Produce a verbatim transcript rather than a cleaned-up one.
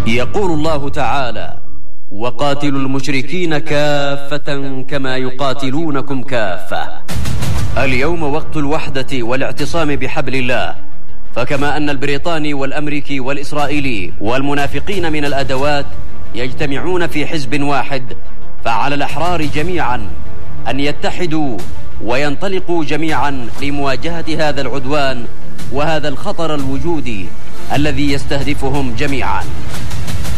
يقول الله تعالى: وقاتلوا المشركين كافة كما يقاتلونكم كافة. اليوم وقت الوحدة والاعتصام بحبل الله، فكما أن البريطاني والأمريكي والإسرائيلي والمنافقين من الأدوات يجتمعون في حزب واحد، فعلى الأحرار جميعا أن يتحدوا وينطلقوا جميعا لمواجهة هذا العدوان وهذا الخطر الوجودي الذي يستهدفهم جميعا.